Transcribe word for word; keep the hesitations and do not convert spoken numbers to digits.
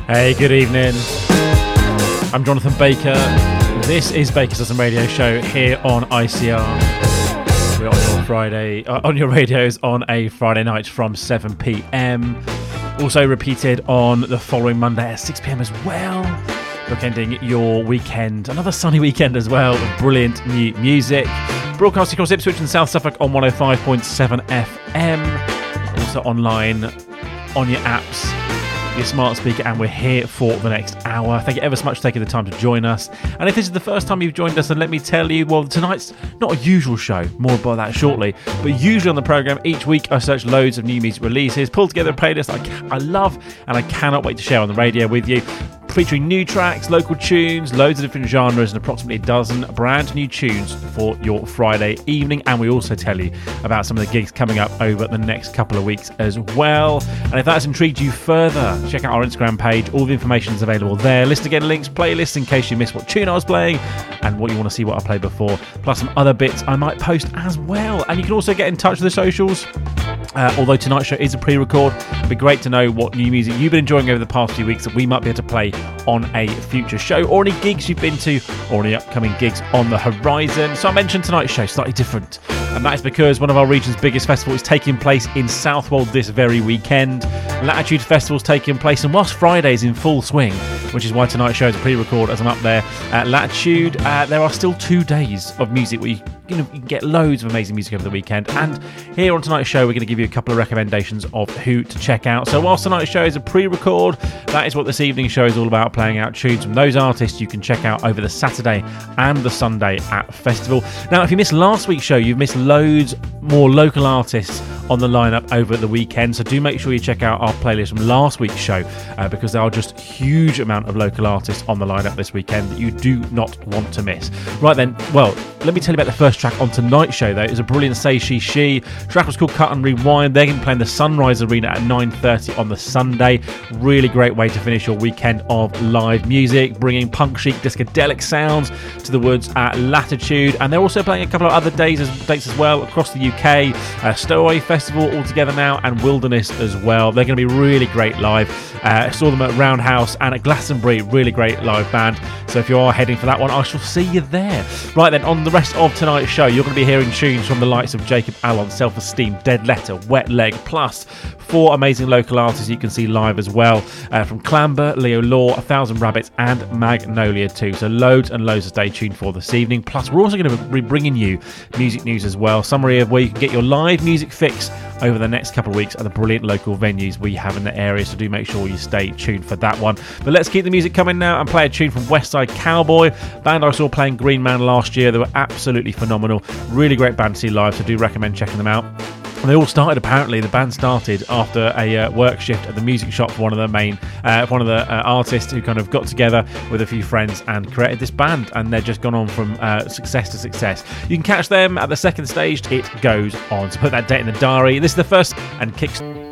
Hey, good evening. I'm Jonathan Baker. This is Baker's Dozen Radio Show here on I C R. We're on your Friday, uh, on your radios on a Friday night from seven p.m. Also repeated on the following Monday at six p.m. as well. Bookending your weekend, another sunny weekend as well, with brilliant new music. Broadcasting across Ipswich and South Suffolk on one oh five point seven F M. Also online on your apps, your smart speaker, and we're here for the next hour. Thank you ever so much for taking the time to join us. And if this is the first time you've joined us, then let me tell you, well, tonight's not a usual show, more about that shortly, but usually on the programme each week I search loads of new music releases, pull together a playlist I, ca- I love and I cannot wait to share on the radio with you, featuring new tracks, local tunes, loads of different genres, and approximately a dozen brand new tunes for your Friday evening. And we also tell you about some of the gigs coming up over the next couple of weeks as well. And if that's intrigued you further, check out our Instagram page. All the information is available there. List again, links, playlists in case you missed what tune I was playing and what you want to see what I played before, plus some other bits I might post as well. And you can also get in touch with the socials. Uh, although tonight's show is a pre-record, it'd be great to know what new music you've been enjoying over the past few weeks that we might be able to play on a future show, or any gigs you've been to, or any upcoming gigs on the horizon. So I mentioned tonight's show slightly different, and that is because one of our region's biggest festivals is taking place in Southwold this very weekend. Latitude Festival's taking place, and whilst Friday's in full swing, which is why tonight's show is a pre-record as I'm up there at Latitude, uh, there are still two days of music where you, you, know, you can get loads of amazing music over the weekend. And here on tonight's show, we're going to give you a couple of recommendations of who to check out. So whilst tonight's show is a pre-record, that is what this evening's show is all about, playing out tunes from those artists you can check out over the Saturday and the Sunday at Festival. Now, if you missed last week's show, you've missed loads more local artists on the lineup over the weekend, so do make sure you check out our playlist from last week's show, uh, because there are just huge amount of local artists on the lineup this weekend that you do not want to miss. Right then, well, let me tell you about the first track on tonight's show though. It's a brilliant Say She She. The track was called Cut and Rewind. They're going to play in the Sunrise Arena at nine thirty on the Sunday. Really great way to finish your weekend of live music, bringing punk chic discadelic sounds to the woods at Latitude. And they're also playing a couple of other days as, dates as well across the U K. Uh, Stowaway Festival all together now, and Wilderness as well. They're going to be really great live. Uh, I saw them at Roundhouse and at Glastonbury. Really great live band. So if you are heading for that one, I shall see you there. Right then, on the rest of tonight's show, you're going to be hearing tunes from the likes of Jacob Allon, Self Esteem, Dead Letter, Wet Leg, plus four amazing local artists you can see live as well, uh, from Clamber, Leo Law, A Thousand Rabbits and Magnolia too. So loads and loads to stay tuned for this evening. Plus we're also going to be bringing you music news as well, summary of where you can get your live music fix over the next couple of weeks at the brilliant local venues we have in the area, so do make sure you stay tuned for that one. But let's keep the music coming now and play a tune from Westside Cowboy, band I saw playing Green Man last year. They were absolutely phenomenal, really great band to see live, so do recommend checking them out. And they all started, apparently, the band started after a uh, work shift at the music shop for one of the main, uh, one of the uh, artists who kind of got together with a few friends and created this band, and they've just gone on from uh, success to success. You can catch them at the second stage, It Goes On. So put that date in the diary. This is the first and kicks.